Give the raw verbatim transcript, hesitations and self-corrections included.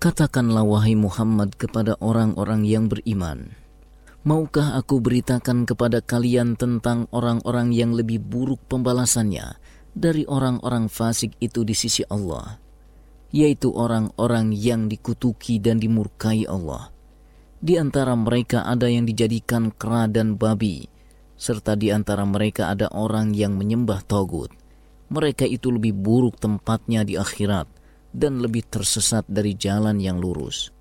Katakanlah wahai Muhammad kepada orang-orang yang beriman, maukah aku beritakan kepada kalian tentang orang-orang yang lebih buruk pembalasannya dari orang-orang fasik itu di sisi Allah, yaitu orang-orang yang dikutuki dan dimurkai Allah. Di antara mereka ada yang dijadikan kera dan babi, serta di antara mereka ada orang yang menyembah tagut. Mereka itu lebih buruk tempatnya di akhirat dan lebih tersesat dari jalan yang lurus.